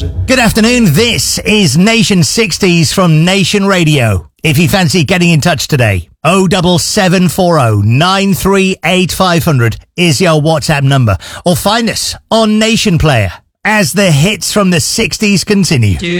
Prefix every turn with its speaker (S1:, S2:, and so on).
S1: Good afternoon. This is Nation 60s from Nation Radio. If you fancy getting in touch today, 07740 938 500 is your WhatsApp number. Or find us on Nation Player as the hits from the 60s continue.